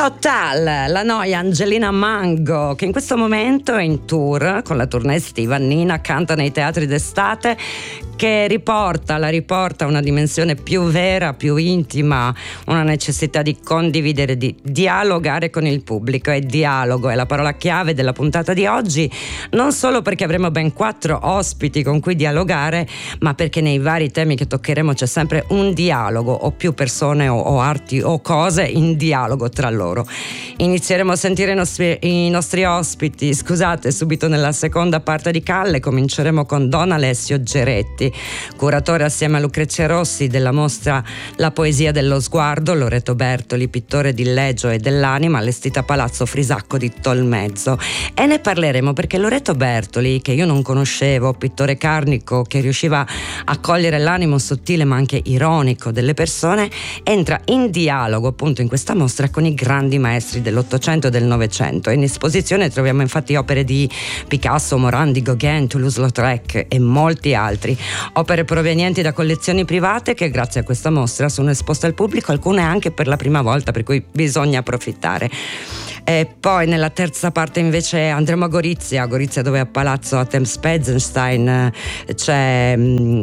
Total, la noia Angelina Mango, che in questo momento è in tour con la tournée estiva. Nina canta nei teatri d'estate, che la riporta a una dimensione più vera, più intima, una necessità di condividere, di dialogare con il pubblico. E dialogo è la parola chiave della puntata di oggi, non solo perché avremo ben 4 ospiti con cui dialogare, ma perché nei vari temi che toccheremo c'è sempre un dialogo, o più persone o arti o cose in dialogo tra loro. Inizieremo a sentire i nostri ospiti, subito nella seconda parte di Calle. Cominceremo con Don Alessio Geretti, curatore assieme a Lucrezia Rossi della mostra La poesia dello sguardo, Loreto Bertoli, pittore di Legio e dell'anima, allestita a Palazzo Frisacco di Tolmezzo. E ne parleremo perché Loreto Bertoli, che io non conoscevo, pittore carnico che riusciva a cogliere l'animo sottile ma anche ironico delle persone, entra in dialogo appunto in questa mostra con i grandi maestri dell'Ottocento e del Novecento. In esposizione troviamo infatti opere di Picasso, Morandi, Gauguin, Toulouse-Lautrec e molti altri. Opere provenienti da collezioni private che grazie a questa mostra sono esposte al pubblico, alcune anche per la prima volta, per cui bisogna approfittare. E poi nella terza parte invece andremo a Gorizia dove a Palazzo Atem-Spezenstein c'è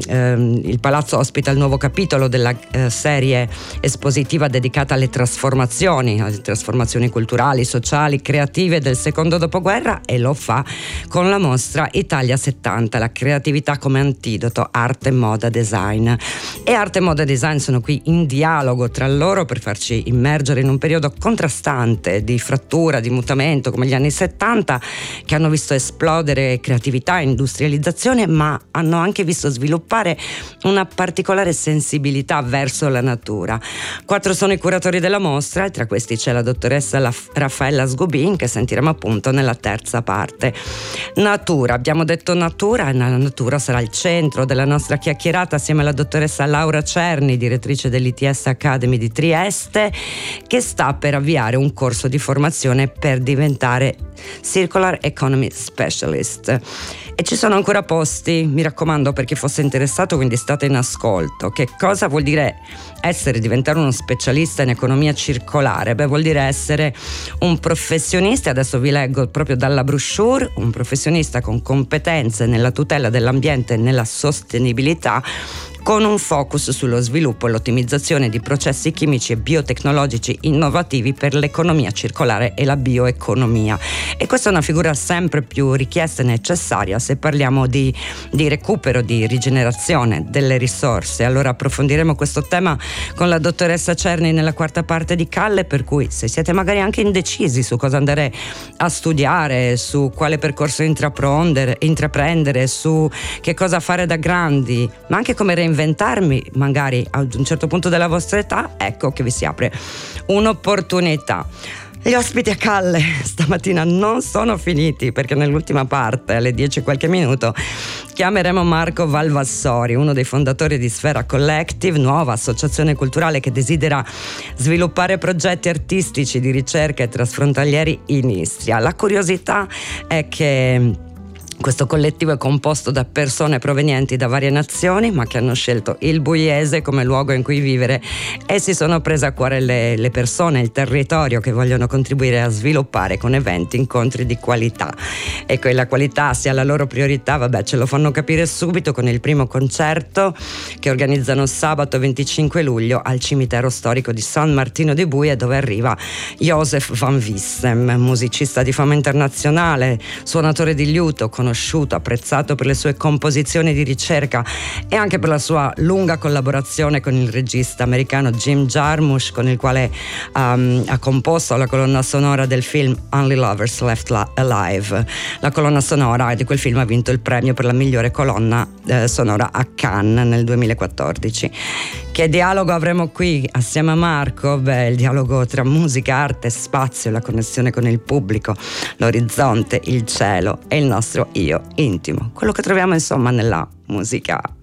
il palazzo ospita il nuovo capitolo della serie espositiva dedicata alle trasformazioni culturali, sociali, creative del secondo dopoguerra, e lo fa con la mostra Italia 70, la creatività come antidoto, arte, moda, design. E arte e moda design sono qui in dialogo tra loro per farci immergere in un periodo contrastante di frattura, di mutamento come gli anni 70, che hanno visto esplodere creatività e industrializzazione, ma hanno anche visto sviluppare una particolare sensibilità verso la natura. 4 sono i curatori della mostra e tra questi c'è la dottoressa Raffaella Sgubin, che sentiremo appunto nella terza parte. Natura, abbiamo detto natura, e la natura sarà il centro della nostra chiacchierata assieme alla dottoressa Laura Cerni, direttrice dell'ITS Academy di Trieste, che sta per avviare un corso di formazione per diventare Circular Economy Specialist. E ci sono ancora posti, mi raccomando, per chi fosse interessato, quindi state in ascolto. Che cosa vuol dire diventare uno specialista in economia circolare? Vuol dire essere un professionista, adesso vi leggo proprio dalla brochure, un professionista con competenze nella tutela dell'ambiente e nella sostenibilità, con un focus sullo sviluppo e l'ottimizzazione di processi chimici e biotecnologici innovativi per l'economia circolare e la bioeconomia. E questa è una figura sempre più richiesta e necessaria se parliamo di recupero, di rigenerazione delle risorse. Allora approfondiremo questo tema con la dottoressa Cerni nella quarta parte di Calle, per cui se siete magari anche indecisi su cosa andare a studiare, su quale percorso intraprendere, su che cosa fare da grandi, ma anche come reinventarmi magari ad un certo punto della vostra età, ecco che vi si apre un'opportunità. Gli ospiti a Calle stamattina non sono finiti, perché nell'ultima parte, alle 10 e qualche minuto, chiameremo Marco Valvassori, uno dei fondatori di Sfera Collective, nuova associazione culturale che desidera sviluppare progetti artistici di ricerca e trasfrontalieri in Istria. La curiosità è che questo collettivo è composto da persone provenienti da varie nazioni, ma che hanno scelto il Buiese come luogo in cui vivere e si sono prese a cuore le persone, il territorio che vogliono contribuire a sviluppare con eventi, incontri di qualità. E che la qualità sia la loro priorità, ce lo fanno capire subito con il primo concerto che organizzano sabato 25 luglio al cimitero storico di San Martino di Buie, dove arriva Joseph Van Vissem, musicista di fama internazionale, suonatore di liuto, conosciuto, apprezzato per le sue composizioni di ricerca e anche per la sua lunga collaborazione con il regista americano Jim Jarmusch, con il quale ha composto la colonna sonora del film Only Lovers Left Alive. La colonna sonora di quel film ha vinto il premio per la migliore colonna sonora a Cannes nel 2014. Che dialogo avremo qui assieme a Marco? Il dialogo tra musica, arte, spazio, la connessione con il pubblico, l'orizzonte, il cielo e il nostro io intimo, quello che troviamo insomma nella musica